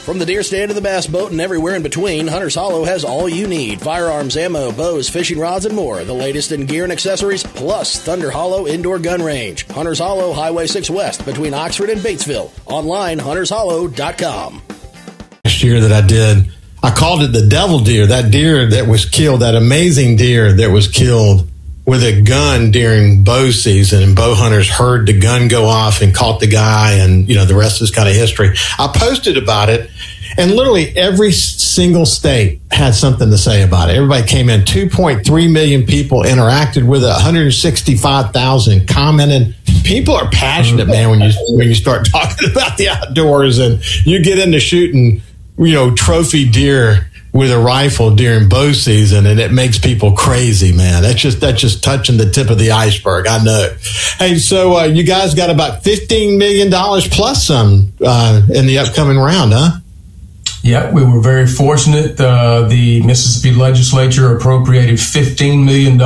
From the deer stand to the bass boat and everywhere in between, Hunter's Hollow has all you need. Firearms, ammo, bows, fishing rods, and more. The latest in gear and accessories, plus Thunder Hollow Indoor Gun Range. Hunter's Hollow, Highway 6 West, between Oxford and Batesville. Online, huntershollow.com. Last year that I did, I called it the devil deer, that deer that was killed, that amazing deer that was killed with a gun during bow season, and bow hunters heard the gun go off and caught the guy, and the rest is kind of history. I posted about it, and literally every single state had something to say about it. Everybody came in. 2.3 million people interacted with it. 165,000 commented. People are passionate, man, when you start talking about the outdoors and you get into shooting, trophy deer with a rifle during bow season, and it makes people crazy, man. That's just touching the tip of the iceberg. I know. Hey, so you guys got about $15 million plus some in the upcoming round, huh? Yeah, we were very fortunate. The Mississippi legislature appropriated $15 million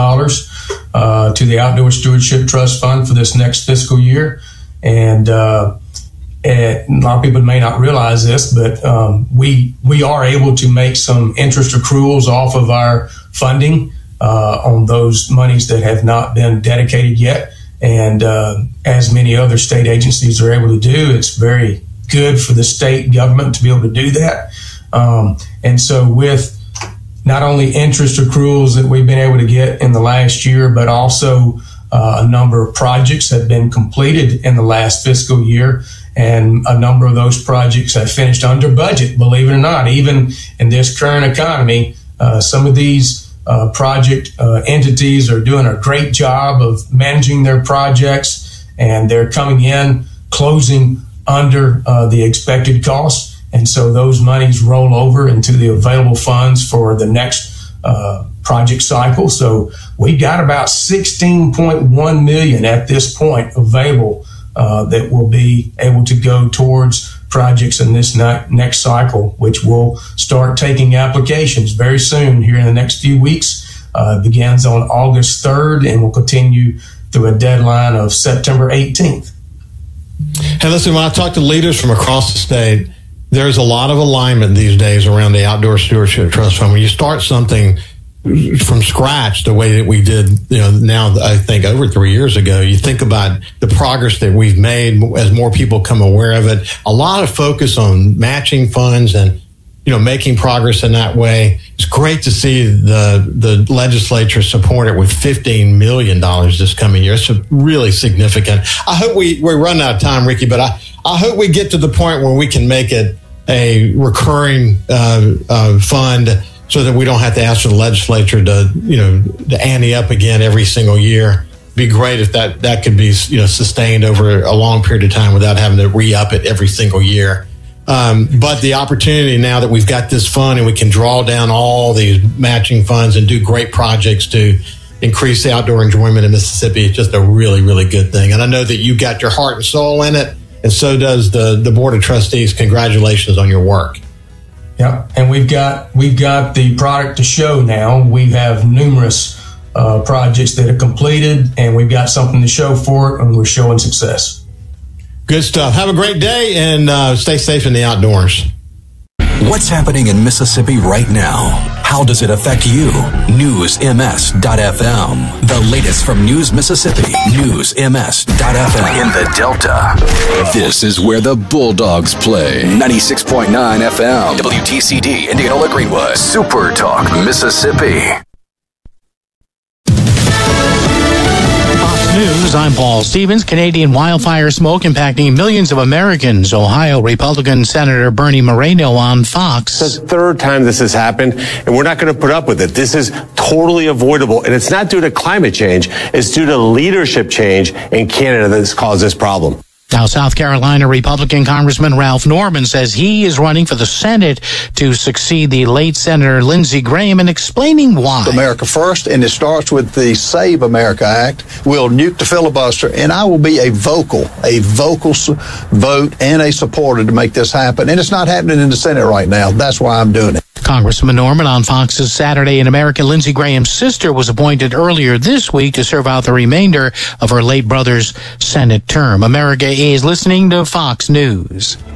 to the Outdoor Stewardship Trust Fund for this next fiscal year. And a lot of people may not realize this, but we are able to make some interest accruals off of our funding on those monies that have not been dedicated yet. And as many other state agencies are able to do, it's very good for the state government to be able to do that. And so with not only interest accruals that we've been able to get in the last year, but also a number of projects have been completed in the last fiscal year. And a number of those projects have finished under budget, believe it or not. Even in this current economy, some of these project entities are doing a great job of managing their projects, and they're coming in, closing under the expected costs. And so those monies roll over into the available funds for the next project cycle. So we got about $16.1 million at this point available that will be able to go towards projects in this next cycle, which will start taking applications very soon here in the next few weeks. It begins on August 3rd and will continue through a deadline of September 18th. Hey, listen, when I talk to leaders from across the state, there's a lot of alignment these days around the Outdoor Stewardship Trust Fund. When you start something from scratch, the way that we did, now I think over 3 years ago, you think about the progress that we've made as more people come aware of it. A lot of focus on matching funds and, making progress in that way. It's great to see the legislature support it with $15 million this coming year. It's really significant. I hope we're running out of time, Ricky, but I hope we get to the point where we can make it a recurring fund, so that we don't have to ask for the legislature to ante up again every single year. Be great if that could be sustained over a long period of time without having to re-up it every single year. But the opportunity now that we've got this fund and we can draw down all these matching funds and do great projects to increase the outdoor enjoyment in Mississippi is just a really, really good thing. And I know that you got your heart and soul in it, and so does the Board of Trustees. Congratulations on your work. Yep, and we've got the product to show now. We have numerous projects that are completed, and we've got something to show for it, and we're showing success. Good stuff. Have a great day, and stay safe in the outdoors. What's happening in Mississippi right now? How does it affect you? NewsMS.FM. The latest from News Mississippi. NewsMS.FM. In the Delta. This is where the Bulldogs play. 96.9 FM. WTCD, Indianola Greenwood. Super Talk, Mississippi. News, I'm Paul Stevens. Canadian wildfire smoke impacting millions of Americans. Ohio Republican Senator Bernie Moreno on Fox. It's the third time this has happened, and we're not going to put up with it. This is totally avoidable, and it's not due to climate change. It's due to leadership change in Canada that's caused this problem. Now, South Carolina Republican Congressman Ralph Norman says he is running for the Senate to succeed the late Senator Lindsey Graham, and explaining why. America first, and it starts with the Save America Act. We'll nuke the filibuster, and I will be a vocal vote and a supporter to make this happen. And it's not happening in the Senate right now. That's why I'm doing it. Congressman Norman on Fox's Saturday in America. Lindsey Graham's sister was appointed earlier this week to serve out the remainder of her late brother's Senate term. America is listening to Fox News.